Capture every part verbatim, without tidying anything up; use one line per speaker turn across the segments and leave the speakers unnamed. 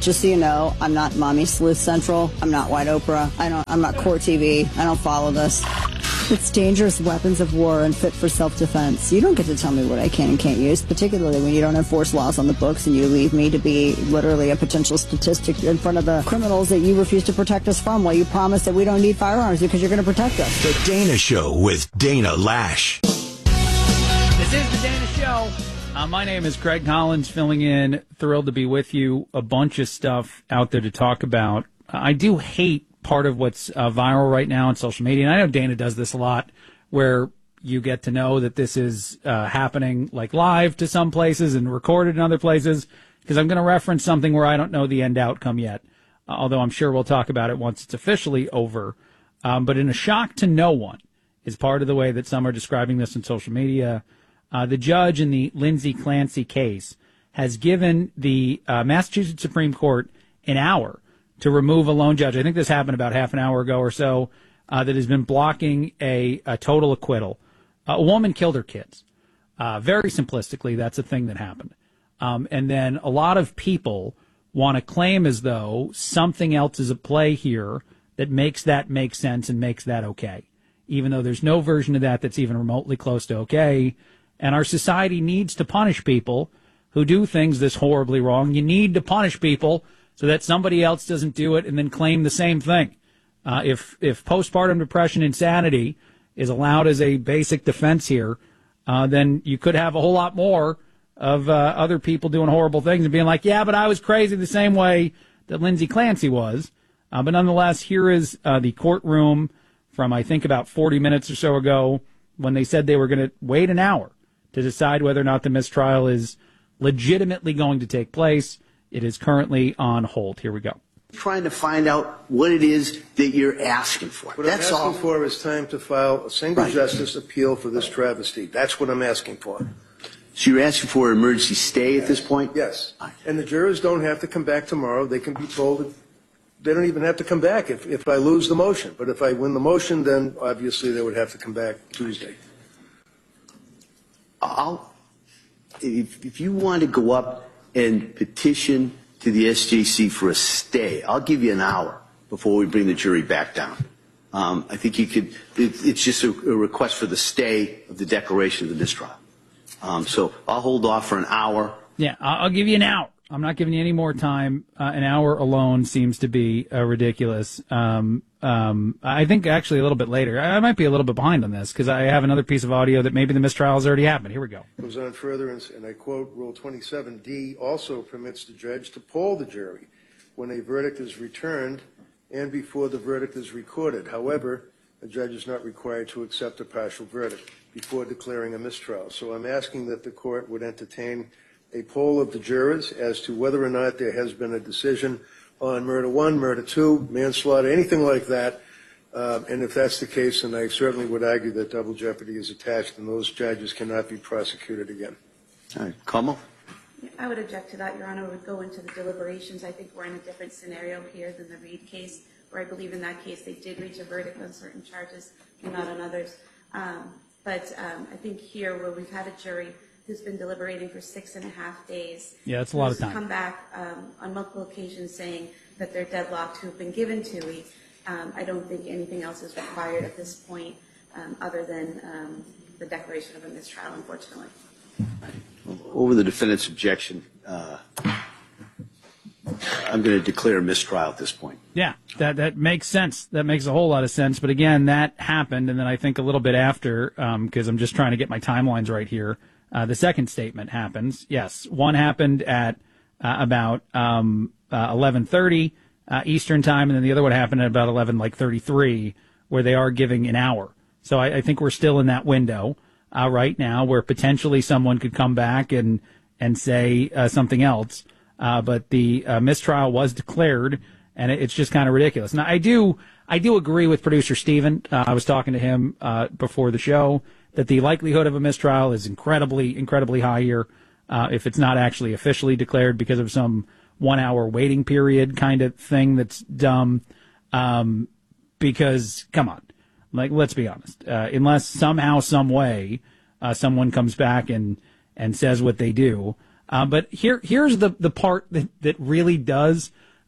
Just so you know, I'm not Mommy Sleuth Central. I'm not White Oprah. I don't, I'm not Court T V. I don't follow this. It's dangerous weapons of war and fit for self-defense. You don't get to tell me what I can and can't use, particularly when you don't enforce laws on the books and you leave me to be literally a potential statistic in front of the criminals that you refuse to protect us from while you promise that we don't need firearms because you're going to protect us.
The Dana Show with Dana Lash.
This is The Dana Show. Uh, my name is Craig Collins, filling in. Thrilled to be with you. A bunch of stuff out there to talk about. Uh, I do hate part of what's uh, viral right now on social media. And I know Dana does this a lot, where you get to know that this is uh, happening like live to some places and recorded in other places, because I'm going to reference something where I don't know the end outcome yet, uh, although I'm sure we'll talk about it once it's officially over. Um, but in a shock to no one is part of the way that some are describing this on social media. Uh, the judge in the Lindsay Clancy case has given the uh, Massachusetts Supreme Court an hour to remove a lone judge. I think this happened about half an hour ago or so, uh, that has been blocking a, a total acquittal. Uh, a woman killed her kids. Uh, very simplistically, that's a thing that happened. Um, and then a lot of people want to claim as though something else is at play here that makes that make sense and makes that okay, even though there's no version of that that's even remotely close to okay. And our society needs to punish people who do things this horribly wrong. You need to punish people so that somebody else doesn't do it and then claim the same thing. Uh, if if postpartum depression insanity is allowed as a basic defense here, uh, then you could have a whole lot more of uh, other people doing horrible things and being like, yeah, but I was crazy the same way that Lindsay Clancy was. Uh, but nonetheless, here is uh, the courtroom from, I think, about forty minutes or so ago, when they said they were going to wait an hour to decide whether or not the mistrial is legitimately going to take place. It is currently on hold. Here we go.
Trying to find out what it is that you're asking for.
What
That's
I'm asking
all.
for is time to file a single
Right.
justice appeal for this travesty. That's what I'm asking for.
So you're asking for an emergency stay at this point?
Yes. And the jurors don't have to come back tomorrow. They can be told that they don't even have to come back if, if I lose the motion. But if I win the motion, then obviously they would have to come back Tuesday.
I'll, if, if you want to go up and petition to the S J C for a stay, I'll give you an hour before we bring the jury back down. Um, I think you could, it, it's just a, a request for the stay of the declaration of the mistrial. Um, so I'll hold off for an hour.
Yeah, I'll, I'll give you an hour. I'm not giving you any more time. Uh, an hour alone seems to be uh, ridiculous. Um, um, I think actually a little bit later. I, I might be a little bit behind on this because I have another piece of audio that maybe the mistrial has already happened. Here we go.
Goes on further, and, and I quote, Rule twenty-seven D also permits the judge to poll the jury when a verdict is returned and before the verdict is recorded. However, the judge is not required to accept a partial verdict before declaring a mistrial. So I'm asking that the court would entertain a poll of the jurors as to whether or not there has been a decision on murder one, murder two, manslaughter, anything like that. Uh, and if that's the case, then I certainly would argue that double jeopardy is attached and those charges cannot be prosecuted again.
All right. Como?
I would object to that, Your Honor. It would go into the deliberations. I think we're in a different scenario here than the Reed case, where I believe in that case they did reach a verdict on certain charges and not on others. Um, but um, I think here, where we've had a jury who's been deliberating for six and a half days.
Yeah, that's a lot of time.
Come back um, on multiple occasions saying that they're deadlocked, who've been given to me. Um, I don't think anything else is required at this point, um, other than um, the declaration of a mistrial, unfortunately.
Over the defendant's objection, uh, I'm going to declare a mistrial at this point.
Yeah, that that makes sense. That makes a whole lot of sense. But again, that happened, and then I think a little bit after, because um, I'm just trying to get my timelines right here. Uh, the second statement happens. Yes, one happened at uh, about um, uh, eleven thirty uh, Eastern time, and then the other one happened at about eleven like thirty-three, where they are giving an hour. So I, I think we're still in that window uh, right now, where potentially someone could come back and and say uh, something else. Uh, but the uh, mistrial was declared, and it, it's just kind of ridiculous. Now I do I do agree with producer Steven. Uh, I was talking to him uh, before the show, that the likelihood of a mistrial is incredibly, incredibly high here uh, if it's not actually officially declared because of some one-hour waiting period kind of thing that's dumb. Um, because, come on, like, let's be honest. Uh, unless somehow, some way, uh, someone comes back and, and says what they do. Uh, but here, here's the, the part that, that really does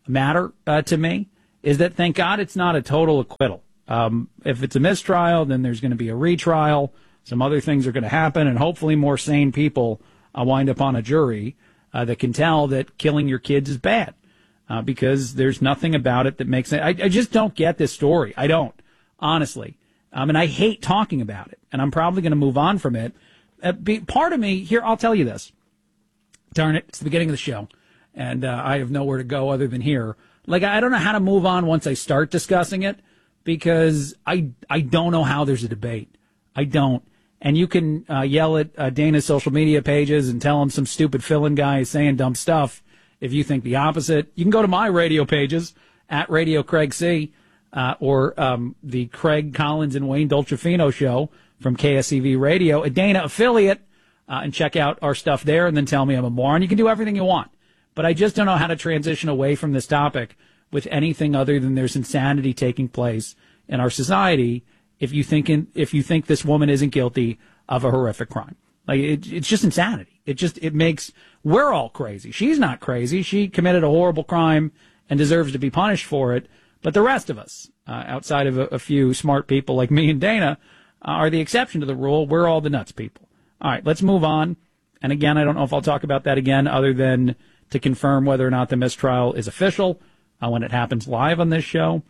matter uh, to me is that, thank God, it's not a total acquittal. Um, if it's a mistrial, then there's going to be a retrial. Some other things are going to happen, and hopefully more sane people uh, wind up on a jury uh, that can tell that killing your kids is bad uh, because there's nothing about it that makes it. I, I just don't get this story. I don't, honestly. Um, and I hate talking about it, and I'm probably going to move on from it. Uh, be, part of me, here, I'll tell you this. Darn it, it's the beginning of the show, and uh, I have nowhere to go other than here. Like, I don't know how to move on once I start discussing it because I, I don't know how there's a debate. I don't. And you can uh, yell at uh, Dana's social media pages and tell him some stupid fill-in guy is saying dumb stuff if you think the opposite. You can go to my radio pages, at Radio Craig C, uh, or um, the Craig Collins and Wayne Dolcefino show from K S E V Radio, a Dana affiliate, uh, and check out our stuff there and then tell me I'm a moron. You can do everything you want. But I just don't know how to transition away from this topic with anything other than there's insanity taking place in our society if you think in, if you think this woman isn't guilty of a horrific crime. Like, it, it's just insanity. It just, it makes, we're all crazy. She's not crazy. She committed a horrible crime and deserves to be punished for it. But the rest of us, uh, outside of a, a few smart people like me and Dana, uh, are the exception to the rule. We're all the nuts people. All right, let's move on. And again, I don't know if I'll talk about that again other than to confirm whether or not the mistrial is official uh, when it happens live on this show.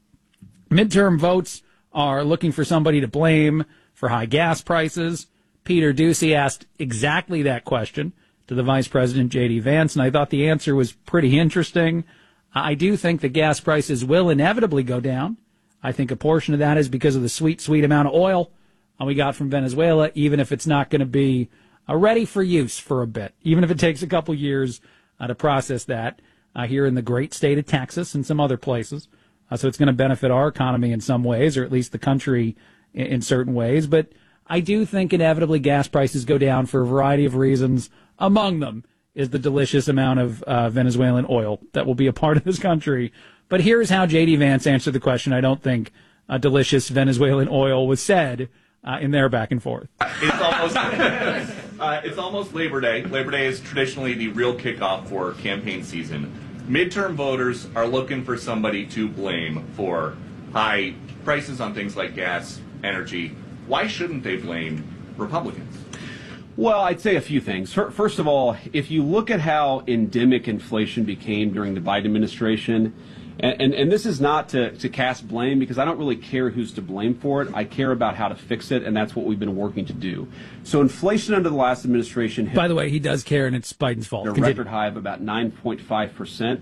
Midterm votes are looking for somebody to blame for high gas prices. Peter Doocy asked exactly that question to the Vice President, J D. Vance, and I thought the answer was pretty interesting. I do think the gas prices will inevitably go down. I think a portion of that is because of the sweet, sweet amount of oil we got from Venezuela, even if it's not going to be uh, ready for use for a bit, even if it takes a couple years uh, to process that uh, here in the great state of Texas and some other places. Uh, so it's going to benefit our economy in some ways, or at least the country in, in certain ways. But I do think inevitably gas prices go down for a variety of reasons. Among them is the delicious amount of uh, Venezuelan oil that will be a part of this country. But here's how J D. Vance answered the question. I don't think uh, delicious Venezuelan oil was said uh, in their back and forth.
It's almost, uh, it's almost Labor Day. Labor Day is traditionally the real kickoff for campaign season. Midterm voters are looking for somebody to blame for high prices on things like gas, energy. Why shouldn't they blame Republicans?
Well, I'd say a few things. First of all, if you look at how endemic inflation became during the Biden administration, and, and, and this is not to, to cast blame because I don't really care who's to blame for it. I care about how to fix it, and that's what we've been working to do. So inflation under the last administration hit,
by the way, he does care, and it's Biden's fault.
A record high of about nine point five percent.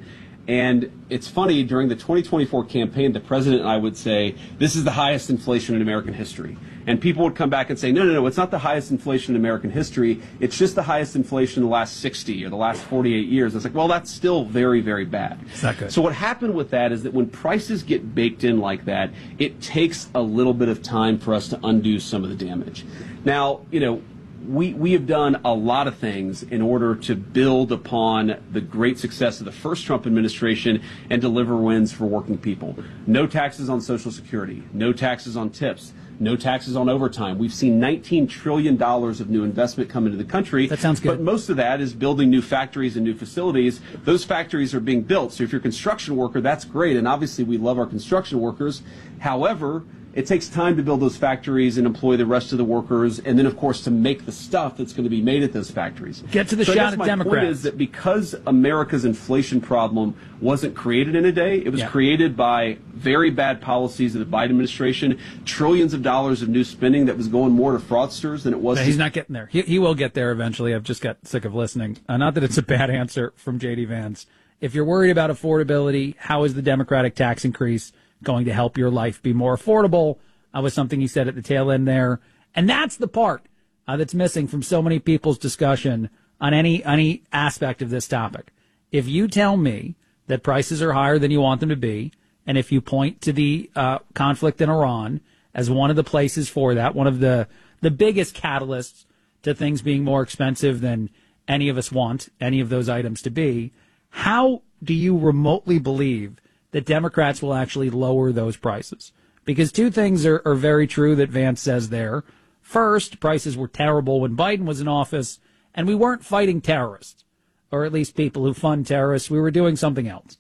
And it's funny, during the twenty twenty-four campaign, the president and I would say, this is the highest inflation in American history. And people would come back and say, no, no, no, it's not the highest inflation in American history. It's just the highest inflation in the last sixty or the last forty-eight years. It's like, well, that's still very, very bad.
It's not good.
So what happened with that is that when prices get baked in like that, it takes a little bit of time for us to undo some of the damage. Now, you know, We we have done a lot of things in order to build upon the great success of the first Trump administration and deliver wins for working people. No taxes on Social Security, no taxes on tips, no taxes on overtime. We've seen nineteen trillion dollars of new investment come into the country.
That sounds good.
But most of that is building new factories and new facilities. Those factories are being built. So if you're a construction worker, that's great. And obviously we love our construction workers. However, it takes time to build those factories and employ the rest of the workers, and then, of course, to make the stuff that's going to be made at those factories.
Get to the
so
shot at
my
Democrats.
Point is that because America's inflation problem wasn't created in a day, it was
yeah.
created by very bad policies of the Biden administration, trillions of dollars of new spending that was going more to fraudsters than it was.
No,
to
he's not getting there. He, he will get there eventually. I've just got sick of listening. Uh, not that it's a bad answer from J D. Vance. If you're worried about affordability, how is the Democratic tax increase going to help your life be more affordable? Uh, was something he said at the tail end there. And that's the part uh, that's missing from so many people's discussion on any any aspect of this topic. If you tell me that prices are higher than you want them to be, and if you point to the uh, conflict in Iran as one of the places for that, one of the, the biggest catalysts to things being more expensive than any of us want any of those items to be, how do you remotely believe that Democrats will actually lower those prices? Because two things are, are very true that Vance says there. First, prices were terrible when Biden was in office, and we weren't fighting terrorists, or at least people who fund terrorists. We were doing something else.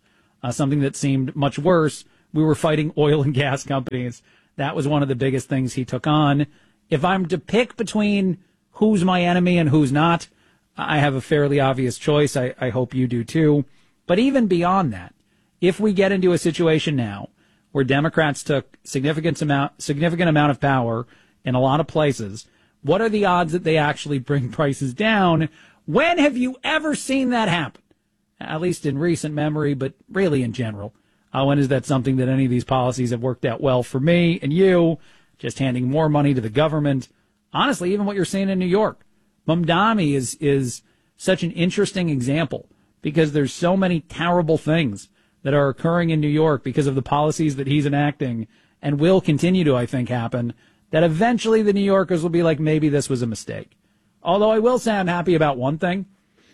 uh, something that seemed much worse. We were fighting oil and gas companies. That was one of the biggest things he took on. If I'm to pick between who's my enemy and who's not, I have a fairly obvious choice. I, I hope you do too. But even beyond that, if we get into a situation now where Democrats took significant amount, significant amount of power in a lot of places, what are the odds that they actually bring prices down? When have you ever seen that happen? At least in recent memory, but really in general. Uh, when is that something that any of these policies have worked out well for me and you? Just handing more money to the government. Honestly, even what you're seeing in New York. Mamdani is, is such an interesting example because there's so many terrible things that are occurring in New York because of the policies that he's enacting and will continue to, I think, happen, that eventually the New Yorkers will be like, maybe this was a mistake. Although I will say I'm happy about one thing.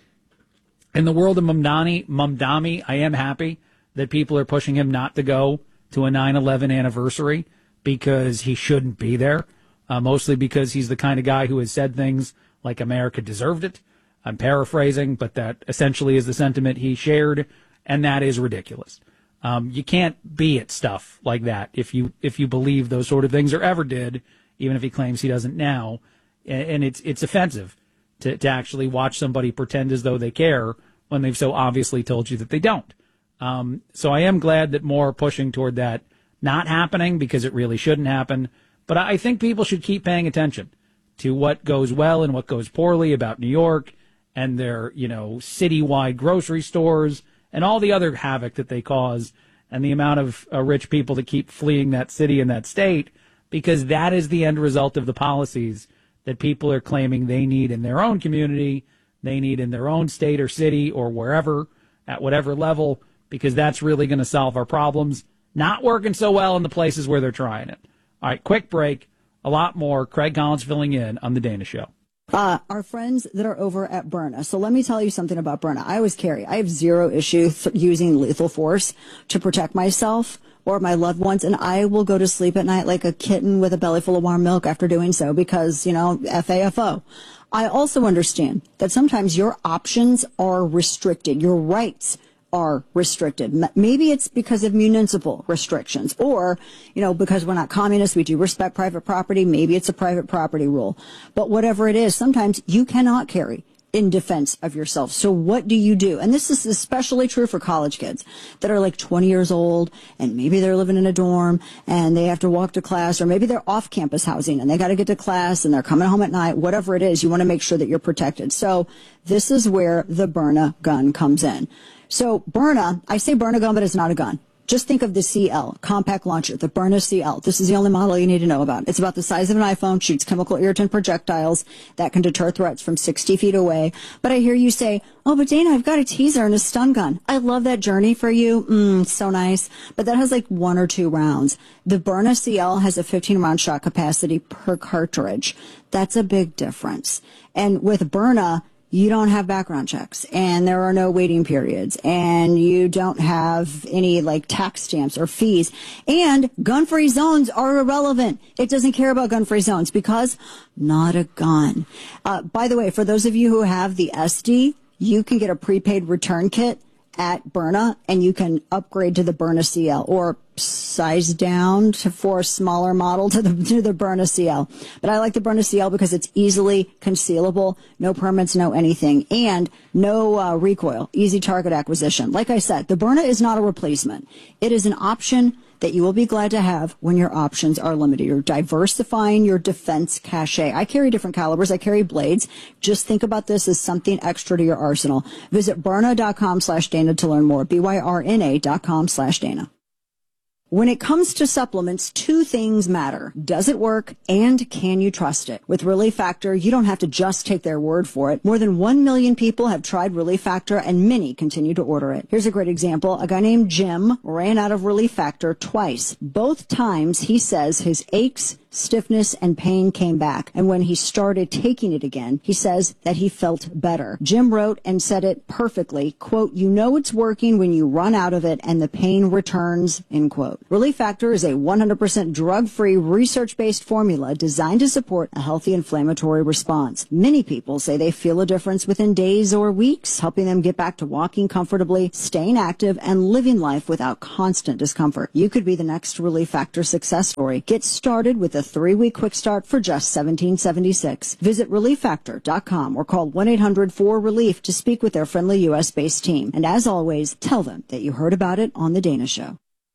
In the world of Mamdani, Mamdani, I am happy that people are pushing him not to go to a nine eleven anniversary because he shouldn't be there, uh, mostly because he's the kind of guy who has said things like America deserved it. I'm paraphrasing, but that essentially is the sentiment he shared, and that is ridiculous. Um, you can't be at stuff like that if you if you believe those sort of things or ever did, even if he claims he doesn't now. And it's it's offensive to, to actually watch somebody pretend as though they care when they've so obviously told you that they don't. Um, so I am glad that more are pushing toward that not happening because it really shouldn't happen. But I think people should keep paying attention to what goes well and what goes poorly about New York and their, you know, citywide grocery stores and all the other havoc that they cause and the amount of uh, rich people that keep fleeing that city and that state, because that is the end result of the policies that people are claiming they need in their own community, they need in their own state or city or wherever, at whatever level, because that's really going to solve our problems. Not working so well in the places where they're trying it. All right, quick break. A lot more. Craig Collins filling in on The Dana Show.
Uh, our friends that are over at Byrna. So let me tell you something about Byrna. I always carry. I have zero issue th- using lethal force to protect myself or my loved ones, and I will go to sleep at night like a kitten with a belly full of warm milk after doing so because, you know, F A F O. I also understand that sometimes your options are restricted. Your rights are restricted. Maybe it's because of municipal restrictions or, you know, because we're not communists, we do respect private property. Maybe it's a private property rule. But whatever it is, sometimes you cannot carry in defense of yourself. So what do you do? And this is especially true for college kids that are like twenty years old and maybe they're living in a dorm and they have to walk to class, or maybe they're off campus housing and they got to get to class and they're coming home at night. Whatever it is, you want to make sure that you're protected. So this is where the Byrna gun comes in. So Byrna, I say Byrna gun, but it's not a gun. Just think of the C L, compact launcher, the Byrna C L. This is the only model you need to know about. It's about the size of an iPhone, shoots chemical irritant projectiles that can deter threats from sixty feet away. But I hear you say, oh, but Dana, I've got a teaser and a stun gun. I love that journey for you. Mm, so nice. But that has like one or two rounds. The Byrna C L has a fifteen round shot capacity per cartridge. That's a big difference. And with Byrna, you don't have background checks and there are no waiting periods and you don't have any like tax stamps or fees, and gun-free zones are irrelevant. It doesn't care about gun-free zones because not a gun. Uh, by the way, for those of you who have the S D, you can get a prepaid return kit at Byrna and you can upgrade to the Byrna C L or size down to for a smaller model to the to the Byrna C L. But I like the Byrna C L because it's easily concealable, no permits, no anything, and no uh, recoil, easy target acquisition. Like I said, the Byrna is not a replacement. It is an option that you will be glad to have when your options are limited. You're diversifying your defense cache. I carry different calibers. I carry blades. Just think about this as something extra to your arsenal. Visit Byrna.com slash Dana to learn more. B Y R N A dot com slash Dana. When it comes to supplements, two things matter. Does it work and can you trust it? With Relief Factor, you don't have to just take their word for it. More than one million people have tried Relief Factor and many continue to order it. Here's a great example. A guy named Jim ran out of Relief Factor twice. Both times he says his aches stiffness and pain came back. And when he started taking it again, he says that he felt better. Jim wrote and said it perfectly, quote, "You know it's working when you run out of it and the pain returns," end quote. Relief Factor is a one hundred percent drug-free, research-based formula designed to support a healthy inflammatory response. Many people say they feel a difference within days or weeks, helping them get back to walking comfortably, staying active, and living life without constant discomfort. You could be the next Relief Factor success story. Get started with a three-week quick start for just seventeen seventy-six. Visit relief factor dot com or call one eight hundred four relief to speak with their friendly U S-based team. And as always, tell them that you heard about it on The Dana Show.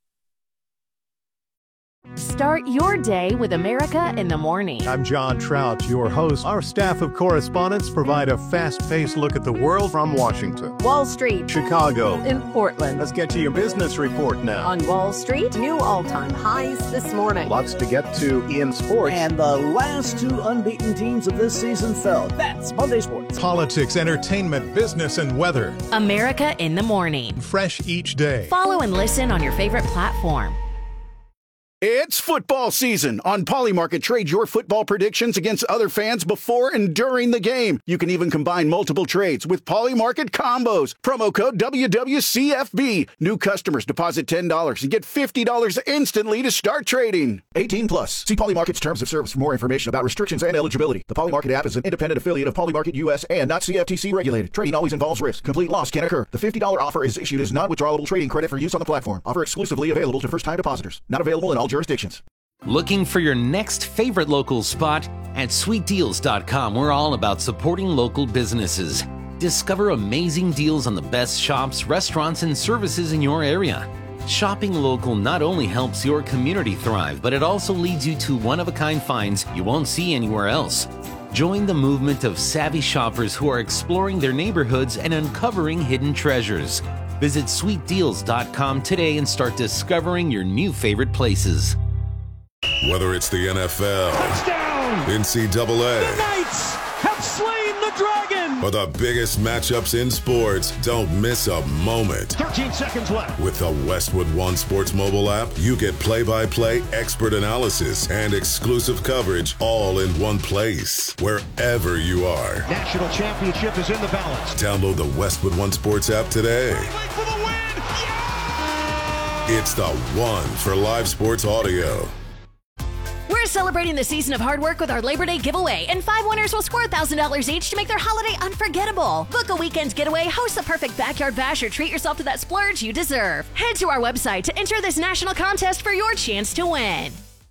Start your day with America in the Morning.
I'm John Trout, your host. Our staff of correspondents provide a fast-paced look at the world from Washington,
Wall Street,
Chicago,
in Portland.
Let's get to your business report now.
On Wall Street, new all-time highs this morning.
Lots to get to in sports.
And the last two unbeaten teams of this season fell. That's Monday Sports.
Politics, entertainment, business, and weather.
America in the Morning.
Fresh each day.
Follow and listen on your favorite platform.
It's football season. On Polymarket, trade your football predictions against other fans before and during the game. You can even combine multiple trades with Polymarket combos. Promo code W W C F B. New customers deposit ten dollars and get fifty dollars instantly to start trading. eighteen plus. See Polymarket's terms of service for more information about restrictions and eligibility. The Polymarket app is an independent affiliate of Polymarket U S and not C F T C regulated. Trading always involves risk. Complete loss can occur. The fifty dollars offer is issued as non-withdrawable trading credit for use on the platform. Offer exclusively available to first-time depositors. Not available in all jurisdictions.
Looking for your next favorite local spot? At sweet deals dot com, we're all about supporting local businesses. Discover amazing deals on the best shops, restaurants, and services in your area. Shopping local not only helps your community thrive, but it also leads you to one-of-a-kind finds you won't see anywhere else. Join the movement of savvy shoppers who are exploring their neighborhoods and uncovering hidden treasures. Visit sweet deals dot com today and start discovering your new favorite places.
Whether it's the N F L, touchdown, N C double A,
the Knights have slain the dragon,
or the biggest matchups in sports, don't miss a moment.
thirteen seconds left.
With the Westwood One Sports mobile app, you get play-by-play expert analysis and exclusive coverage all in one place, wherever you are.
National championship is in the balance.
Download the Westwood One Sports app today.
For the win. Yeah!
It's the one for live sports audio.
We're celebrating the season of hard work with our Labor Day giveaway, and five winners will score one thousand dollars each to make their holiday unforgettable. Book a weekend's getaway, host the perfect backyard bash, or treat yourself to that splurge you deserve. Head to our website to enter this national contest for your chance to win.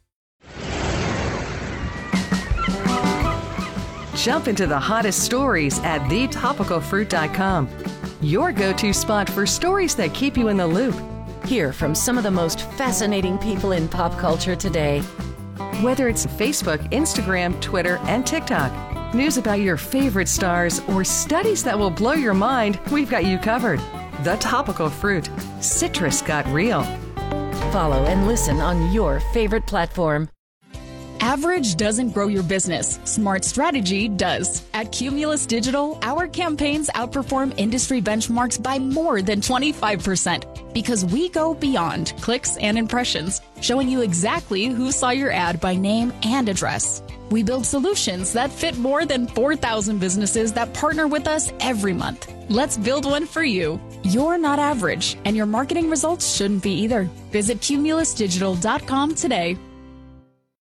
Jump into the hottest stories at the topical fruit dot com. Your go-to spot for stories that keep you in the loop.
Hear from some of the most fascinating people in pop culture today.
Whether it's Facebook, Instagram, Twitter, and TikTok, news about your favorite stars, or studies that will blow your mind, we've got you covered. The Topical Fruit. Citrus got real.
Follow and listen on your favorite platform.
Average doesn't grow your business. Smart strategy does. At Cumulus Digital, our campaigns outperform industry benchmarks by more than twenty-five percent because we go beyond clicks and impressions, showing you exactly who saw your ad by name and address. We build solutions that fit more than four thousand businesses that partner with us every month. Let's build one for you. You're not average, and your marketing results shouldn't be either. Visit Cumulus Digital dot com today.